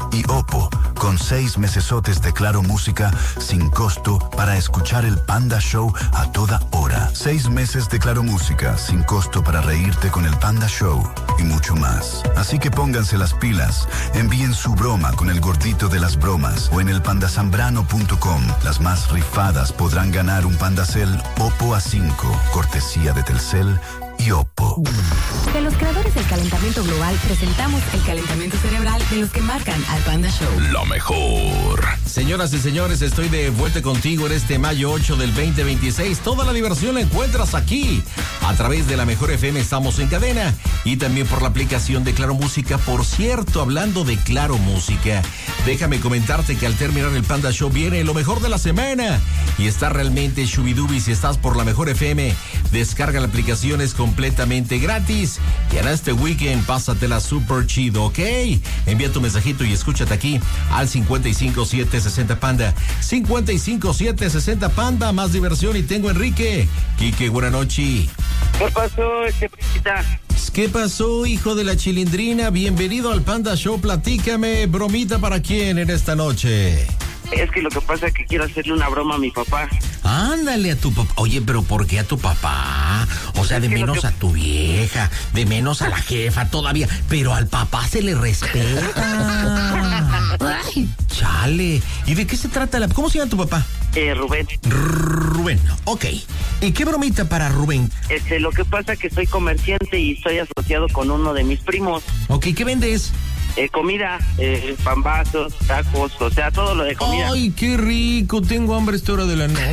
y Oppo, con 6 mesesotes de Claro Música sin costo para escuchar el Panda Show a toda hora. 6 meses de Claro Música sin costo para reírte con el Panda Show y mucho más. Así que pónganse las pilas, envíen su broma con el gordito de las bromas o en el pandasambrano.com. Las más rifadas podrán ganar un Pandacell Oppo A5, cortesía de Telcel y Oppo. De los creadores del calentamiento global, presentamos el calentamiento cerebral de los que marcan al Panda Show. Lo mejor. Señoras y señores, estoy de vuelta contigo en este mayo 8 del 2026. Toda la diversión la encuentras aquí. A través de la Mejor FM estamos en cadena y también por la aplicación de Claro Música. Por cierto, hablando de Claro Música, déjame comentarte que al terminar el Panda Show viene lo mejor de la semana y está realmente shubidubi. Si estás por la Mejor FM, descarga la aplicación, es completamente gratis y en este weekend pásatela súper chido, ¿ok? Envía tu mensajito y escúchate aquí al 55760 Panda. 55760 Panda, más diversión. Y tengo a Enrique. Quique, buena noche. ¿Qué pasó, príncipita? ¿Qué pasó, hijo de la chilindrina? Bienvenido al Panda Show. Platícame, bromita para quién en esta noche. Es que lo que pasa es que quiero hacerle una broma a mi papá. Ándale a tu papá. Oye, pero ¿por qué a tu papá? O sea, de menos a tu vieja, de menos a la jefa todavía, pero al papá se le respeta. Ay, chale. ¿Y de qué se trata ¿Cómo se llama tu papá? Rubén. Rubén, ok. ¿Y qué bromita para Rubén? Lo que pasa es que soy comerciante y estoy asociado con uno de mis primos. Ok, ¿qué vendes? Comida, pambazos, tacos, o sea, todo lo de comida. Ay, qué rico, tengo hambre a esta hora de la noche.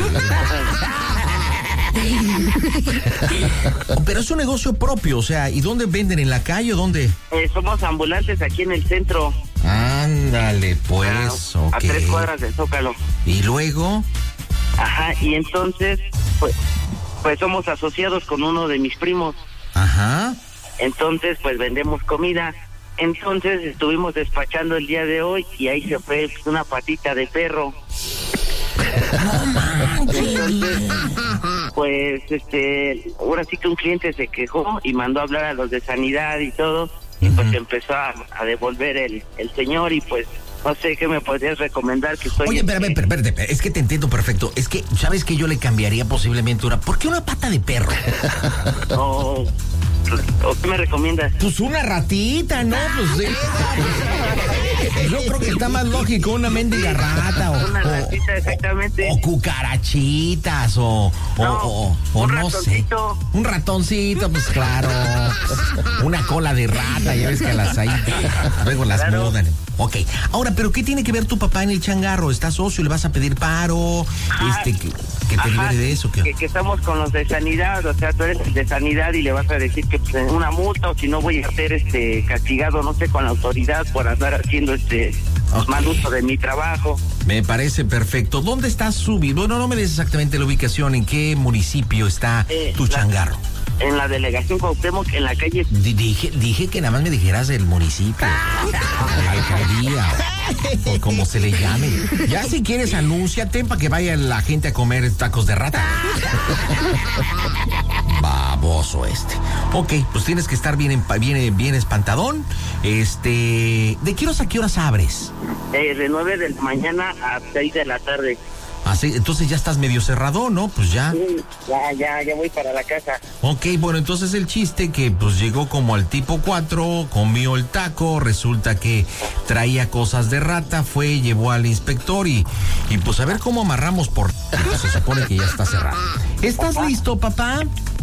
Pero es un negocio propio, o sea, ¿y dónde venden? ¿En la calle o dónde? Somos ambulantes aquí en el centro. Ándale, pues, ok. A 3 cuadras del Zócalo. ¿Y luego? Ajá, y entonces, pues somos asociados con uno de mis primos. Ajá. Entonces, pues vendemos comida. Entonces estuvimos despachando el día de hoy y ahí se fue una patita de perro. No manches. Entonces, pues ahora sí que un cliente se quejó y mandó a hablar a los de sanidad y todo, y pues empezó a devolver el señor, y pues no sé qué me podrías recomendar. Que estoy. Oye, espérate, es que te entiendo perfecto. Es que, ¿sabes qué? Yo le cambiaría posiblemente ¿por qué una pata de perro? ¿O qué me recomiendas? Pues una ratita, ¿no? Pues sí. Yo creo que está más lógico una mendiga rata una ratita, exactamente. O cucarachitas o un no ratoncito. Sé. Un ratoncito, pues claro. Una cola de rata, ya ves que las hay. Luego las mudan. Ok. Ahora, ¿pero qué tiene que ver tu papá en el changarro? ¿Estás socio? ¿Le vas a pedir paro? Que te libere de eso. Que estamos con los de sanidad, o sea, tú eres el de sanidad y le vas a decir que pues, una multa, o si no voy a ser castigado, no sé, con la autoridad por andar haciendo mal uso de mi trabajo. Me parece perfecto. ¿Dónde estás subido? Bueno, no me des exactamente la ubicación. ¿En qué municipio está tu changarro? En la delegación Cuauhtémoc, en la calle. Dije que nada más me dijeras el municipio, la alcaldía, o como se le llame. Ya si quieres, anúnciate para que vaya la gente a comer tacos de rata. Baboso Ok, pues tienes que estar bien espantadón. ¿De qué horas a qué horas abres? De 9 de la mañana a 6 de la tarde. Así, entonces ya estás medio cerrado, ¿no? Pues ya. Sí, ya voy para la casa. Ok, bueno, entonces el chiste que pues llegó como al tipo 4, comió el taco, resulta que traía cosas de rata, llevó al inspector y pues a ver cómo amarramos pues, se supone que ya está cerrado. ¿Estás listo, papá?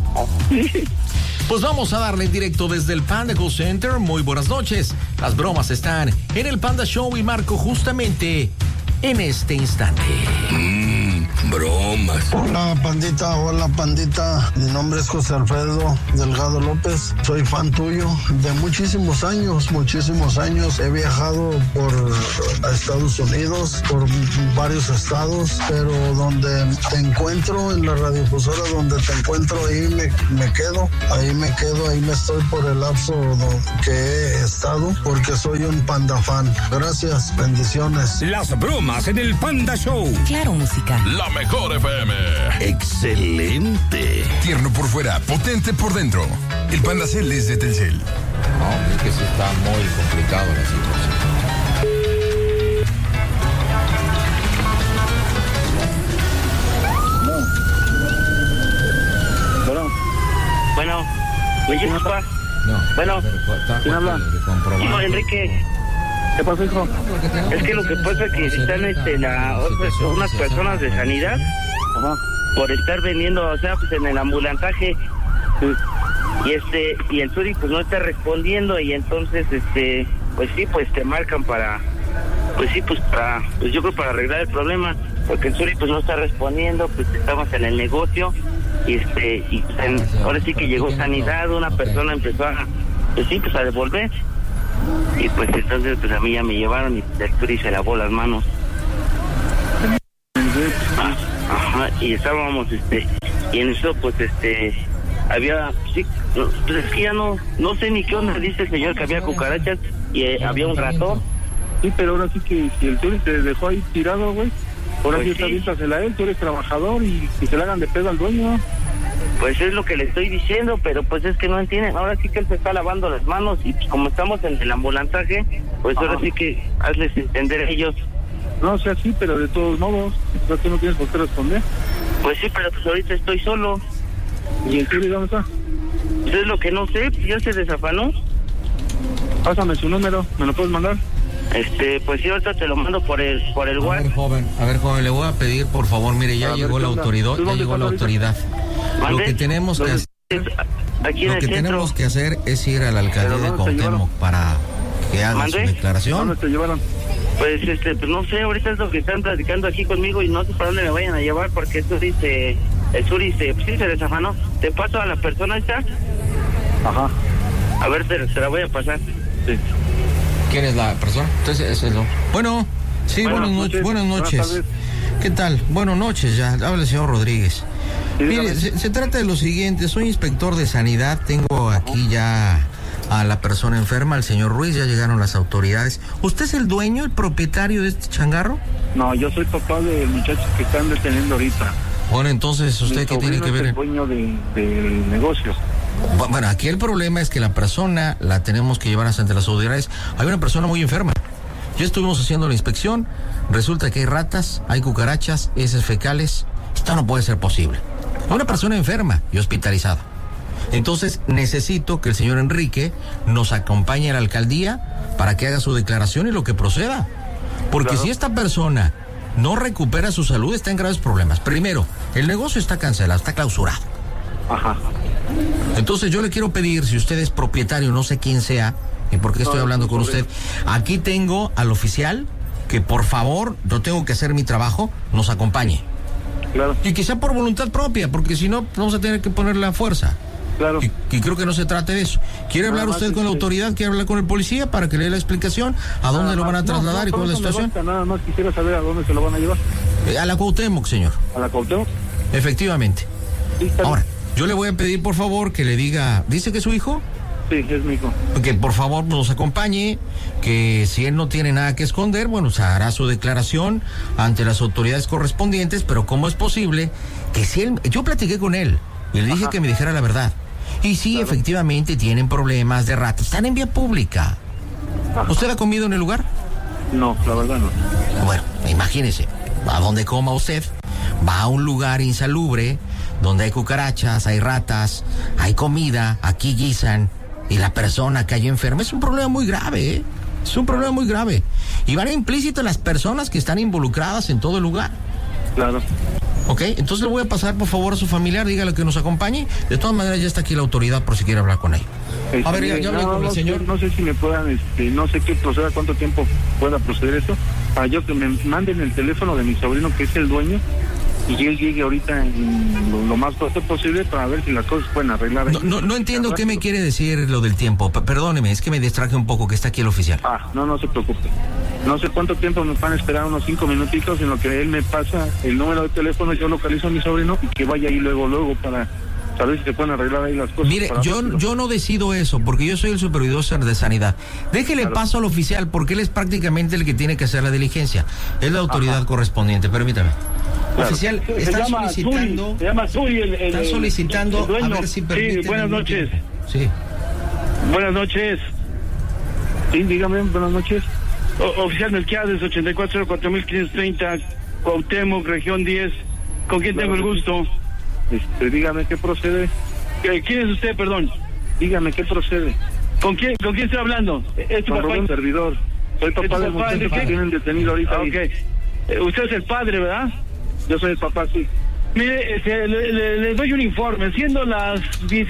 Pues vamos a darle en directo desde el Panda Call Center. Muy buenas noches. Las bromas están en el Panda Show y Marco justamente en este instante. Bromas. Hola pandita, mi nombre es José Alfredo Delgado López, soy fan tuyo de muchísimos años, he viajado por Estados Unidos, por varios estados, pero donde te encuentro, en la radiodifusora donde te encuentro, ahí me quedo, ahí me estoy por el lapso que he estado, porque soy un panda fan. Gracias, bendiciones. Las bromas en el Panda Show. Claro Música. La Mejor FM. Excelente. Tierno por fuera, potente por dentro. El Pandacell es de Telcel. No, es que sí está muy complicado la situación. Oye, papá. No. Bueno. ¿Quién habla? Hijo, Enrique. ¿Qué pasó, hijo? Es que lo que pasa es que están unas personas de sanidad. Ajá. Por estar vendiendo, o sea, pues en el ambulantaje. Sí. Y el Suri pues no está respondiendo, y entonces pues sí, pues te marcan para, pues sí, pues yo creo para arreglar el problema, porque el Suri pues no está respondiendo, pues estamos en el negocio, ahora sí que llegó sanidad, una persona empezó a devolver, y pues entonces pues a mí ya me llevaron y el Suri se lavó las manos. Ajá, y estábamos, y en eso pues había, sí, pues es que ya no sé ni qué onda, dice el señor que había cucarachas y había un ratón. Sí, pero ahora sí que si el Turi te dejó ahí tirado, güey, ahora Pues sí está aviéntasela a él, tú eres trabajador y se le hagan de pedo al dueño. Pues es lo que le estoy diciendo, pero pues es que no entienden. Ahora sí que él se está lavando las manos y pues como estamos en el ambulantaje, pues ahora sí que hazles entender a ellos. No, o sea, sí, pero de todos modos, ya tú no tienes por qué responder. Pues sí, pero pues ahorita estoy solo. ¿Y el Turi dónde está? Pues es lo que no sé, pues ya se desafanó. Pásame su número, ¿me lo puedes mandar? Pues sí, ahorita te lo mando por el WhatsApp. A ver, joven, le voy a pedir, por favor, mire, ya llegó la autoridad, Lo que tenemos que hacer, Aquí en el centro. tenemos que hacer es ir a la alcaldía de Cuauhtémoc para que haga su declaración. ¿Dónde te llevaron? Pues pues no sé, ahorita es lo que están platicando aquí conmigo y no sé para dónde me vayan a llevar, porque el Suri pues sí se desafanó. Te paso a la persona esta. Ajá. A ver, se la voy a pasar. Sí. ¿Quién es la persona? Entonces, ese es lo... Bueno, sí, buenas noches. ¿Qué tal? Buenas noches, ya habla el señor Rodríguez. Sí, mire, se trata de lo siguiente, soy inspector de sanidad, tengo aquí ya a la persona enferma, al señor Ruiz, ya llegaron las autoridades. ¿Usted es el dueño, el propietario de este changarro? No, yo soy papá del muchacho que están deteniendo ahorita. Bueno, entonces, ¿usted qué tiene que ver? Es el dueño del negocio. Bueno, aquí el problema es que la persona la tenemos que llevar ante las autoridades. Hay una persona muy enferma. Ya estuvimos haciendo la inspección, resulta que hay ratas, hay cucarachas, heces fecales. Esto no puede ser posible. Hay una persona enferma y hospitalizada. Entonces necesito que el señor Enrique nos acompañe a la alcaldía para que haga su declaración y lo que proceda. Porque si esta persona no recupera su salud, está en graves problemas. Primero, el negocio está cancelado, está clausurado. Ajá. Entonces yo le quiero pedir, si usted es propietario, no sé quién sea, y por qué estoy hablando con usted, aquí tengo al oficial, que por favor, yo tengo que hacer mi trabajo, nos acompañe. Claro. Y quizá por voluntad propia, porque si no, vamos a tener que ponerle la fuerza. Claro. Y creo que no se trate de eso. ¿Quiere hablar usted con la autoridad? ¿Quiere hablar con el policía para que le dé la explicación? ¿A dónde lo van a trasladar y cuál es la situación? Nada más quisiera saber a dónde se lo van a llevar. A la Cuauhtémoc, señor. ¿A la Cuauhtémoc? Efectivamente. Sí, ahora, yo le voy a pedir, por favor, que le diga... ¿Dice que es su hijo? Sí, es mi hijo. Que por favor nos acompañe, que si él no tiene nada que esconder, bueno, se hará su declaración ante las autoridades correspondientes, pero ¿cómo es posible que si él... Yo platiqué con él y le dije que me dijera la verdad. Y sí, efectivamente tienen problemas de ratas, están en vía pública. ¿Usted ha comido en el lugar? No, la verdad no. Bueno, imagínese, a donde coma usted, va a un lugar insalubre, donde hay cucarachas, hay ratas, hay comida, aquí guisan, y la persona que hay enferma, es un problema muy grave, ¿eh? Es un problema muy grave. Y van implícitas las personas que están involucradas en todo el lugar. Claro. Ok, entonces le voy a pasar por favor a su familiar, dígale que nos acompañe. De todas maneras ya está aquí la autoridad por si quiere hablar con él. A ver, ya hablé con el señor. No sé si me puedan, no sé qué proceda, cuánto tiempo pueda proceder esto, para yo que me manden el teléfono de mi sobrino que es el dueño y él llegue ahorita en lo más pronto posible para ver si las cosas pueden arreglar. No entiendo qué me quiere decir lo del tiempo. Perdóneme, es que me distraje un poco, que está aquí el oficial. No se preocupe. No sé cuánto tiempo nos van a esperar, unos 5 minutitos en lo que él me pasa el número de teléfono, yo localizo a mi sobrino y que vaya ahí luego para saber si se pueden arreglar ahí las cosas. Mire, yo no decido eso, porque yo soy el supervisor de sanidad. Déjele paso al oficial, porque él es prácticamente el que tiene que hacer la diligencia. Es la autoridad correspondiente, permítame. Claro. Oficial, está solicitando... Se llama Suri, está solicitando, el a ver si permite... Sí, buenas noches. Sí. Buenas noches. Sí, dígame, buenas noches. Oficial Melquiades, 84-4530, Cuauhtémoc, región 10. ¿Con quién tengo el gusto? Dígame, ¿qué procede? ¿Quién es usted, perdón? Dígame, ¿qué procede? ¿Con quién estoy hablando? ¿Es tu papá? Servidor. Soy papá del muchacho que tienen detenido ahorita. Okay. Usted es el padre, ¿verdad? Yo soy el papá, sí. Mire, le doy un informe. Siendo las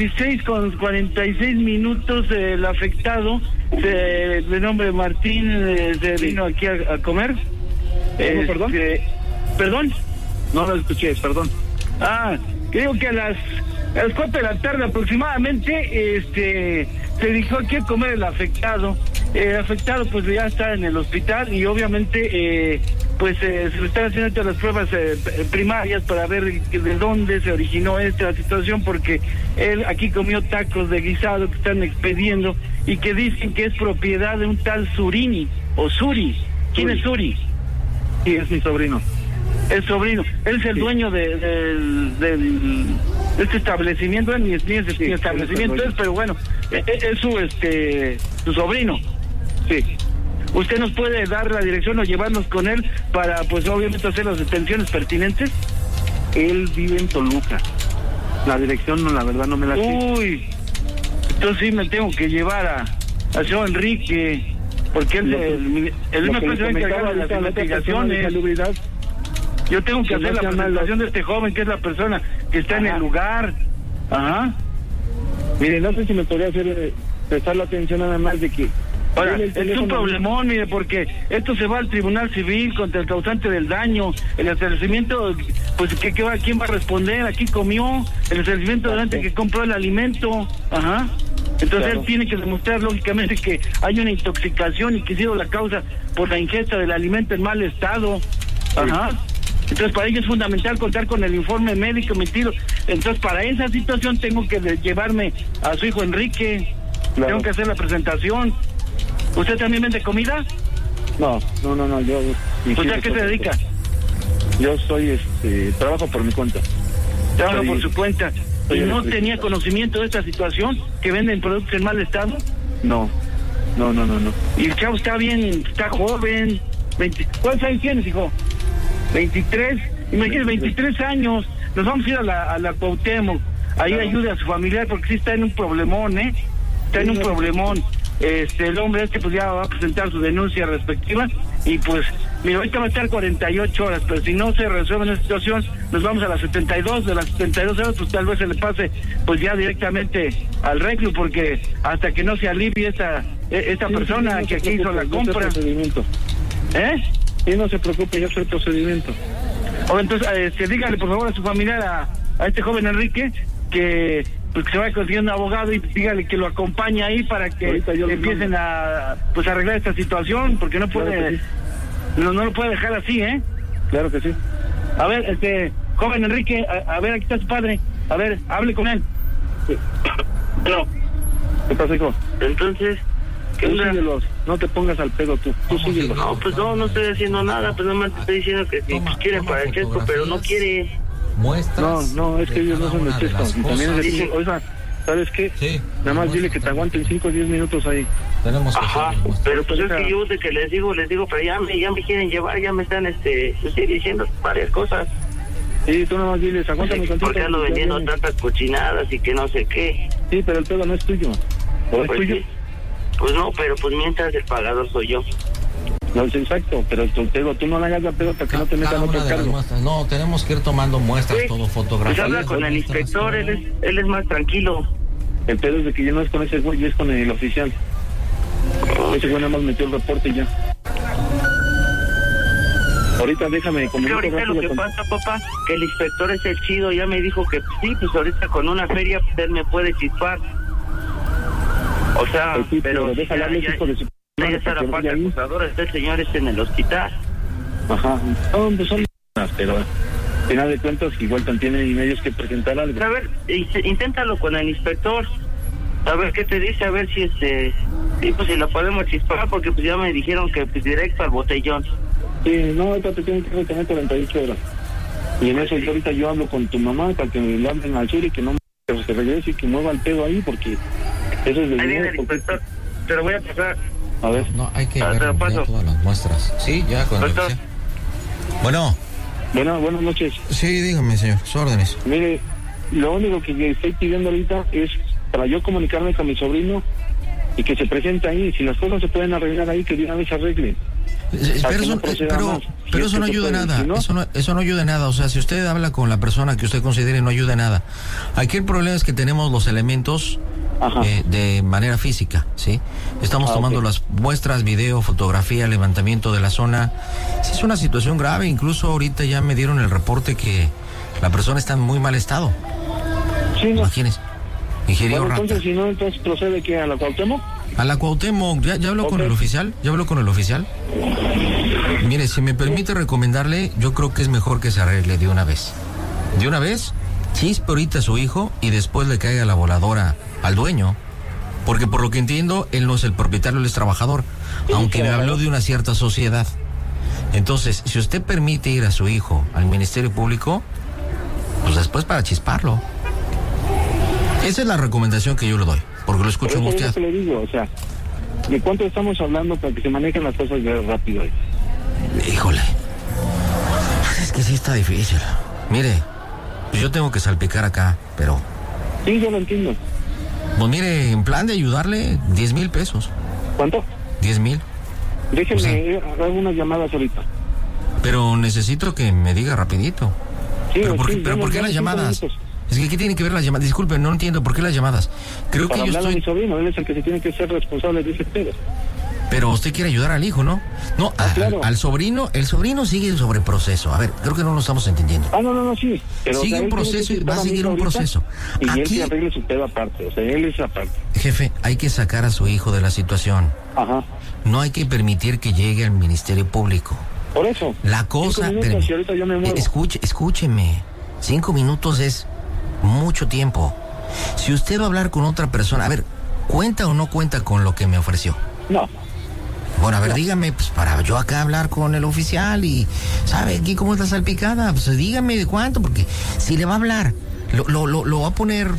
16:46, el afectado, de nombre Martín, se vino aquí a comer. ¿Perdón? ¿Perdón? No lo escuché, perdón. Creo que a las 4 de la tarde aproximadamente, se dirigió aquí a comer el afectado. El afectado pues ya está en el hospital y obviamente se le están haciendo todas las pruebas primarias para ver de dónde se originó esta situación, porque él aquí comió tacos de guisado que están expediendo y que dicen que es propiedad de un tal Surini o Suri. ¿Quién es Suri? Sí, es mi sobrino. El sobrino. Él es el dueño de este establecimiento, ni es establecimiento, pero bueno, es su sobrino. Sí. ¿Usted nos puede dar la dirección o llevarnos con él para, pues obviamente, hacer las detenciones pertinentes? Él vive en Toluca. La dirección, no, la verdad, no me la sé. Uy, entonces sí me tengo que llevar a señor Enrique, porque él me puede encargar de las investigaciones. Yo tengo que hacer la presentación de este joven, que es la persona que está en el lugar. Ajá. Mire, no sé si me podría prestar la atención nada más de que... Ahora, es un problemón, mire, porque esto se va al Tribunal Civil contra el causante del daño. El establecimiento, pues, ¿quién va a responder? Aquí comió el establecimiento delante que compró el alimento. Ajá. Entonces él tiene que demostrar lógicamente que hay una intoxicación y que ha sido la causa por la ingesta del alimento en mal estado. Ajá. Entonces para ello es fundamental contar con el informe médico emitido. Entonces para esa situación tengo que llevarme a su hijo Enrique. Claro. Tengo que hacer la presentación. ¿Usted también vende comida? No, yo... ¿Usted a qué se dedica? Yo soy, trabajo por mi cuenta. Trabajo por su cuenta. ¿Y no tenía conocimiento de esta situación? ¿Que venden productos en mal estado? No. Y el chavo está bien, está joven. ¿Cuántos años tienes, hijo? 23. Imagínate, 23 años. Nos vamos a ir a la Cuauhtémoc. Ahí ayude a su familiar porque sí está en un problemón, Está en un problemón. El hombre pues ya va a presentar su denuncia respectiva y pues, mira, ahorita va a estar 48 horas, pero si no se resuelve la situación, nos vamos a las 72, de las 72 horas, pues tal vez se le pase pues ya directamente al reclu, porque hasta que no se alivie esta persona que aquí hizo la compra. Sí, no se preocupe, yo soy el procedimiento. Entonces, dígale por favor a su familiar, a este joven Enrique, que se vaya consiguiendo un abogado y dígale que lo acompañe ahí para que empiecen a arreglar esta situación, porque no puede, claro sí. no lo puede dejar así, Claro que sí. A ver, joven Enrique, a ver, aquí está su padre, a ver, hable con él. Sí. No. ¿Qué pasa, hijo? Entonces, tú síguelos, no te pongas al pedo tú síguelos. No, pues no estoy haciendo nada, pues nomás te estoy diciendo que si quieren para el Chesco, pero no quiere. Muestras. No, es que ellos no son de Chesco. Y también es de oiga, ¿sabes qué? Sí. Nada más dile que te aguanten 5 o 10 minutos ahí. Tenemos que pero pues es que yo de que les digo, pero ya me quieren llevar, ya me están diciendo varias cosas. Sí, tú nada más diles, aguántame tantito. Porque ando vendiendo tantas cochinadas y que no sé qué. Sí, pero el pedo no es tuyo. ¿O es tuyo? Sí. Pues no, pero pues mientras el pagador soy yo. No, es exacto, pero tú no le hagas la pedo para que no te metan otro cargo. No, tenemos que ir tomando muestras, todo fotografías. Pues habla con el inspector, él es más tranquilo. El pedo es de que ya no es con ese güey, es con el oficial. Ese güey nada más metió el reporte y ya. Ahorita déjame comunicar. Ahorita lo que pasa, papá, que el inspector es el chido, ya me dijo que sí, pues ahorita con una feria usted me puede chispar. O sea, pues sí, pero déjale hablar, hijo de su... Ya está la parte acusadora, el señor está en el hospital. Ajá, son pero al final de cuentas igual tienen medios que presentar algo. A ver, inténtalo con el inspector, a ver qué te dice, a ver si sí, pues si la podemos chispar, porque pues ya me dijeron que pues, directo al botellón. Sí, no, ahorita te tienen que retener 48 horas. Y en eso ahorita yo hablo con tu mamá para que le hablen al sur y que no se regrese y que mueva el pedo ahí, porque eso es de ahí viene el inspector, te lo voy a pasar. A ver. No, hay que ver todas las muestras. Sí, ya con la Bueno, buenas noches. Sí, dígame, señor, sus órdenes. Mire, lo único que estoy pidiendo ahorita es para yo comunicarme con mi sobrino y que se presente ahí. Si las cosas se pueden arreglar ahí, que de una vez se arreglen. Pero eso no ayuda nada, eso no ayuda nada. O sea, si usted habla con la persona que usted considere, no ayuda nada. Aquí el problema es que tenemos los elementos de manera física, ¿sí? Estamos tomando las muestras, video, fotografía, levantamiento de la zona. Sí, es una situación grave. Incluso ahorita ya me dieron el reporte que la persona está en muy mal estado. Sí, no. Imagínese. Ingirió rata. Entonces, si no, entonces procede que a la Cuauhtémoc. A la Cuauhtémoc, ¿ya habló con el oficial? ¿Ya habló con el oficial? Mire, si me permite recomendarle, yo creo que es mejor que se arregle de una vez. De una vez, chispe ahorita a su hijo y después le caiga la voladora al dueño. Porque por lo que entiendo, él no es el propietario, él es trabajador. Aunque me habló de una cierta sociedad. Entonces, si usted permite ir a su hijo al Ministerio Público, pues después para chisparlo. Esa es la recomendación que yo le doy, porque lo escucho mucho. usted. Eso le digo, o sea, ¿de cuánto estamos hablando para que se manejen las cosas rápido? Híjole, es que sí está difícil. Mire, pues yo tengo que salpicar acá, pero... Sí, yo lo entiendo. Pues mire, en plan de ayudarle, 10,000 pesos. ¿Cuánto? 10,000. Déjenme hacer unas llamadas ahorita. Pero necesito que me diga rapidito. Sí, ¿Pero por qué las llamadas? Es que ¿qué tienen que ver las llamadas? Disculpe, no entiendo por qué las llamadas. Creo para que yo hablar estoy... a mi sobrino, él es el que se tiene que ser responsable de ese pedo. Pero usted quiere ayudar al hijo, ¿no? No, claro. al sobrino, el sobrino sigue sobre proceso. A ver, creo que no lo estamos entendiendo. No, sí. Pero, sigue un proceso y va a seguir un proceso. Y aquí, él se arregle su pedo aparte, o sea, él es aparte. Jefe, hay que sacar a su hijo de la situación. Ajá. No hay que permitir que llegue al Ministerio Público. Por eso. La cosa... 5 minutos, y ahorita yo me muevo. Escúcheme. 5 minutos es mucho tiempo. Si usted va a hablar con otra persona, a ver, ¿cuenta o no cuenta con lo que me ofreció? No. Bueno, a ver, dígame, pues para yo acá hablar con el oficial y, ¿sabe aquí cómo es la salpicada? Pues dígame de cuánto, porque si le va a hablar, lo va a poner,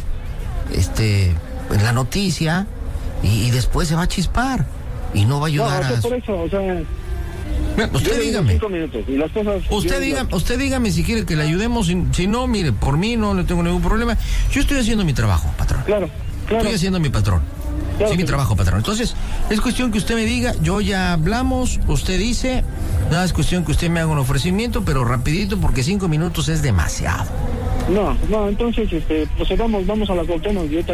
en la noticia y después se va a chispar y no va a ayudar a... por eso, o sea... Usted dígame. 5 minutos y las cosas... Usted dígame si quiere que le ayudemos, si no, mire, por mí no le tengo ningún problema. Yo estoy haciendo mi trabajo, patrón. Claro. Estoy haciendo mi patrón. Claro, sí, mi trabajo, patrón. Entonces, es cuestión que usted me diga, yo ya hablamos, usted dice, nada, es cuestión que usted me haga un ofrecimiento, pero rapidito, porque 5 minutos es demasiado. No, entonces, pues vamos a la Cuauhtémoc, yo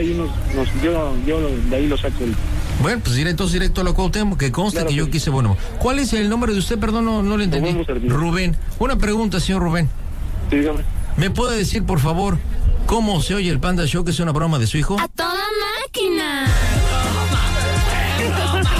de ahí lo saco. Bueno, pues directo a la Cuauhtémoc, que conste claro, que yo quise, bueno. ¿Cuál es el nombre de usted? Perdón, no le entendí. Rubén. Una pregunta, señor Rubén. Sí, dígame. ¿Me puede decir, por favor, cómo se oye el Panda Show, que es una broma de su hijo? A toda